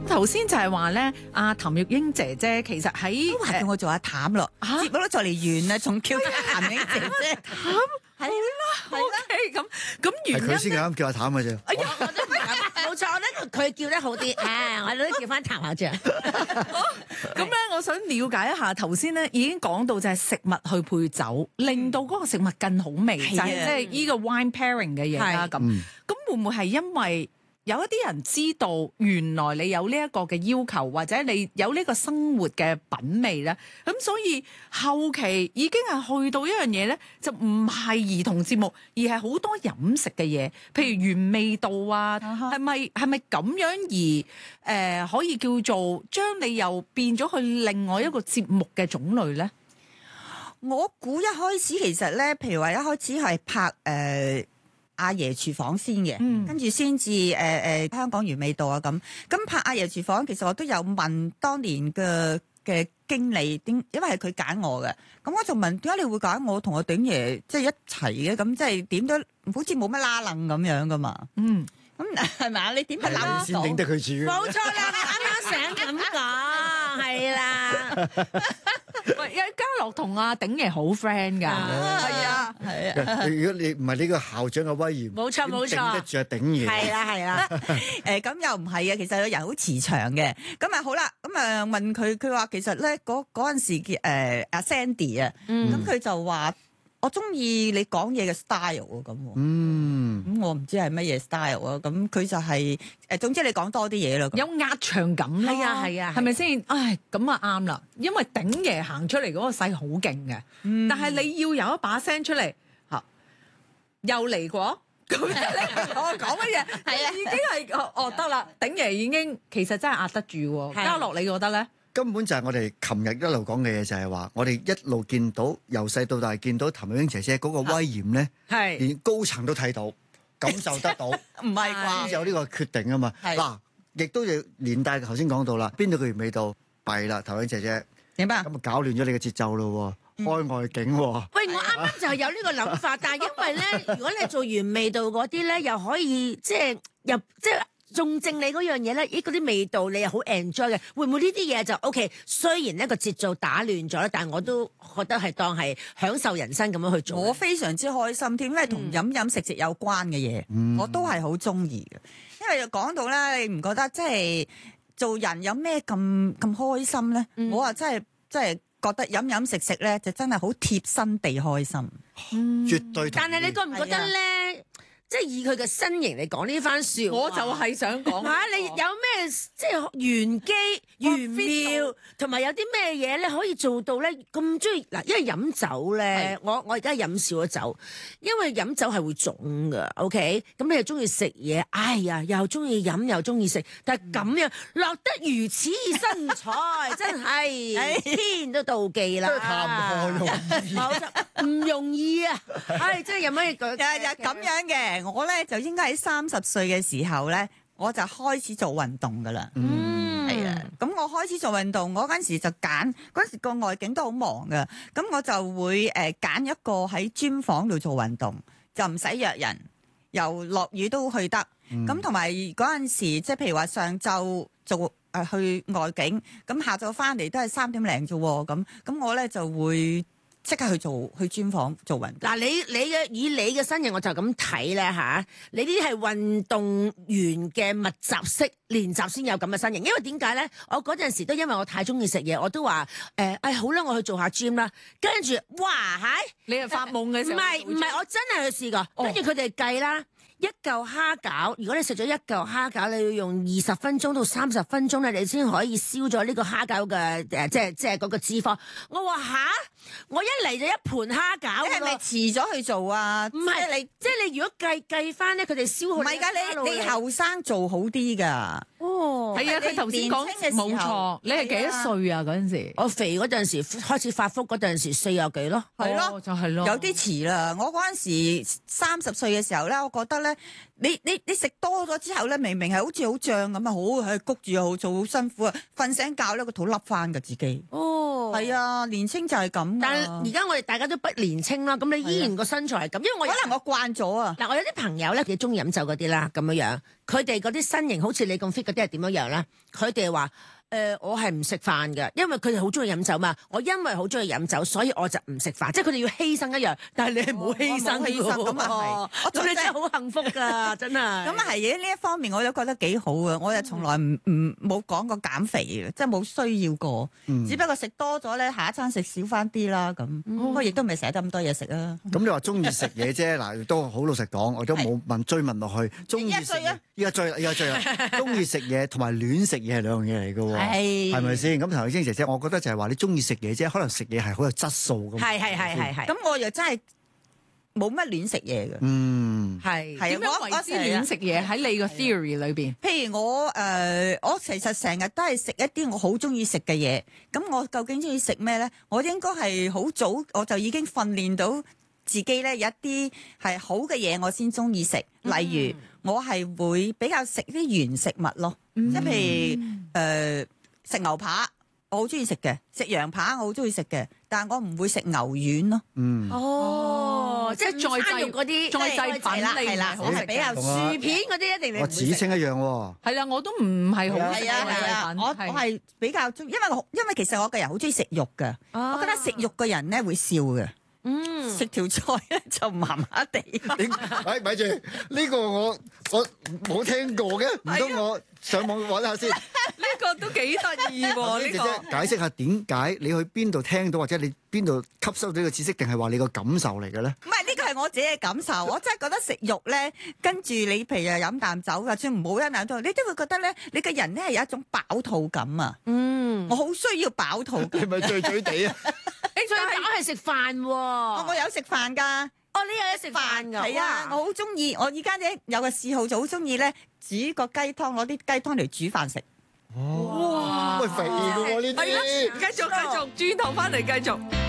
頭先就係話咧，阿譚玉英姐姐其實喺都話叫我做阿譚咯，節目都就嚟完啦，仲叫譚英姐姐譚係啦 ，OK 咁原因係佢先啱叫阿譚嘅啫。 哎呀，我都冇錯，我覺得佢叫得好啲，我都叫翻譚校長。 咁咧，我想了解一下頭先咧已經講到就係食物去配酒，令到嗰個食物更好味，就係即係呢個 wine pairing 嘅嘢啦。咁會唔會係因為有一啲人知道原來你有呢一個嘅要求，或者你有呢個生活嘅品味咧，咁所以後期已經係去到一樣嘢咧，就唔係兒童節目，而係好多飲食嘅嘢，譬如原味道啊，係咪咁樣而可以叫做將你又變咗去另外一個節目嘅種類咧？ 我估一開始其實咧，譬如話一開始係拍阿爺廚房先嘅，跟住先至香港原味道啊咁拍阿爺廚房，其實我都有問當年嘅經理因為係佢揀我嘅，咁我就問點解你會揀我同我鼎爺即係一齊嘅？咁即係點都好似冇乜拉楞咁樣噶嘛？咁係咪啊？你點解拉先頂得佢住？ 冇錯啦，你啱啱想咁講，係啦。 喂，家樂同阿鼎爺好 friend 㗎，係啊。 如果你唔係呢個校長嘅威嚴， 冇錯冇錯， 頂得住阿鼎爺。 係啦。 咁又唔係嘅，其實個人好慈祥嘅。咁啊好啦，咁啊問佢話其實咧嗰陣時阿 Sandy 啊，咁佢就話我中意你講嘢嘅 style 啊咁。咁我唔知係乜嘢 style 啊。咁佢就係總之你講多啲嘢咯， 有壓場感咯。 係啊， 係咪先？唉，咁啊啱啦，因為鼎爺行出嚟嗰個勢好勁嘅，但係你要有一把聲出嚟嚇，又嚟過咁樣咧，我講乜嘢？係啊，已經係得啦。鼎爺已經其實真係壓得住喎。家樂，你覺得咧？ 根本就係我哋琴日一路講嘅嘢，就係話我哋一路見到由細到大見到譚玉英姐姐嗰個威嚴咧， 係連高層都睇到，感受得到， 唔係啩？ 先有呢個決定啊嘛。嗱，亦都要連帶頭先講到啦，邊度嘅原味道弊啦，譚玉英姐姐點啊？ 咁啊搞亂咗你嘅節奏咯喎，開外景喎。 喂，我啱啱就係有呢個諗法，但係因為咧，如果你做原味道嗰啲咧，又可以即係仲正你嗰樣嘢咧，嗰啲味道你又好 enjoy 嘅，會唔會呢啲嘢就 OK？雖然呢個節奏打亂咗，但係我都覺得係當係享受人生咁樣去做。 我非常之開心添，因為同飲食有關嘅嘢，我都係好中意嘅。因為講到咧，你唔覺得即係做人有咩咁開心咧？我啊真係覺得飲食咧就真係好貼身地開心， 絕對同意。 但係你覺唔覺得咧？即係以佢嘅身形嚟講呢番説話， 我就係想講你有咩即係玄機玄妙，同埋有啲咩嘢咧可以做到咧咁中意嗱？因為飲酒咧，我而家飲少咗酒，因為飲酒係會腫噶。OK，咁你又中意食嘢，哎呀，又中意飲又中意食，但係咁樣落得如此身材，真係天都妒忌啦。 談何容易？ 冇錯，唔容易啊！唉，真係有乜嘢咁樣嘅。我咧就應該喺30歲嘅時候咧，我就開始做運動噶啦。係啊，咁我開始做運動，我嗰陣時就揀嗰陣時個外景都好忙噶，咁我就會揀一個喺 gym 房度做運動，就唔使約人，又落雨都去得。咁同埋嗰陣時，即係譬如話上晝做去外景，咁下晝翻嚟都係3點零啫喎。咁我咧就會即刻去專房做運動。 嗱，以你嘅身形，我就咁睇咧嚇，你呢啲係運動員嘅密集式練習先有咁嘅身形。因為點解咧？我嗰陣時都因為我太中意食嘢，我都話好啦，我去做下 gym 啦。跟住哇你係發夢嘅時候？ 唔係，我真係去試過。跟住佢哋計啦。一嚿蝦餃，如果你食咗一嚿蝦餃，你要用20分鐘到30分鐘咧，你先可以燒咗呢個蝦餃嘅即係嗰個脂肪。我話吓，我一嚟就一盤蝦餃， 你係咪遲咗去做啊？ 唔係，即係你如果計翻咧，佢哋燒好。 唔係㗎，你後生做好啲㗎。 哦， 係啊，佢頭先講冇錯，你係幾多歲啊？嗰陣時我肥嗰陣時，開始發福嗰陣時40幾咯， 係咯， 就係咯， 有啲遲啦。我嗰陣時30歲嘅時候咧，我覺得咧，你食多咗之後咧，明明係好似好脹咁啊，好係谷住又好做好辛苦啊，瞓醒覺咧個肚凹翻㗎自己。 哦， 係啊，年青就係咁。 但係而家我哋大家都不年青啦，咁你依然個身材係咁，因為可能我慣咗啊。 嗱，我有啲朋友咧幾中意飲酒嗰啲啦，咁樣樣。 佢哋嗰啲身形好似你咁 fit 嗰啲係點樣樣咧？佢哋話。我係唔食飯嘅，因為佢哋好中意飲酒嘛。我因為好中意飲酒，所以我就唔食飯。即係佢哋要犧牲一樣，但係你係冇犧牲嘅喎。 咁啊係， 咁你真係好幸福㗎，真係。 咁啊係嘅，呢一方面我都覺得幾好啊！我又從來冇講過減肥嘅，即係冇需要過。只不過食多咗咧，下一餐食少翻啲啦咁。不過亦都未捨得咁多嘢食啊。 咁你話中意食嘢啫，嗱都好老實講，我都冇追問落去。中意食嘢，依家追啦。中意食嘢同埋亂食嘢係兩樣嘢嚟嘅喎。係咪先？咁譚慧晶姐姐，我覺得就係話你中意食嘢啫，可能食嘢係好有質素咁。 係。 咁我又真係冇乜亂食嘢嘅。 係點樣為之亂食嘢喺你個 theory 裏邊？ 譬如我其實成日都係食一啲我好中意食嘅嘢。咁我究竟中意食咩咧？我應該係好早我就已經訓練到自己咧，有一啲係好嘅嘢我先中意食。例如我係會比較食啲原食物咯，即係譬如食牛扒，我好中意食嘅；食羊扒，我好中意食嘅。但係我唔會食牛丸咯。 即係再製嗰啲再製品係啦，我係比較薯片嗰啲一定你唔會食。 我子清一樣喎。 係啦，我都唔係好食係啊，我係比較中意，因為其實我個人好中意食肉嘅。我覺得食肉嘅人咧會笑嘅。食條菜咧就麻麻地。 咪住，呢個我冇聽過嘅，唔通我上網揾下先。 呢個都幾得意喎！呢個解釋下點解你去邊度聽到，或者你邊度吸收到呢個知識，定係話你個感受嚟嘅咧？ 唔係，呢個係我自己嘅感受。我真係覺得食肉咧，跟住你譬如飲啖酒，就算唔好飲啖酒，你都會覺得咧，你個人咧係有一種飽肚感啊。我好需要飽肚感。 你咪醉醉地啊！ 你最飽係食飯喎。 我有食飯㗎。 你有得食飯㗎？ 係啊，我好中意。我而家咧有個嗜好，就好中意咧煮個雞湯，攞啲雞湯嚟煮飯食。 哇！喂，肥嘅喎呢啲。 繼續，轉頭翻嚟繼續。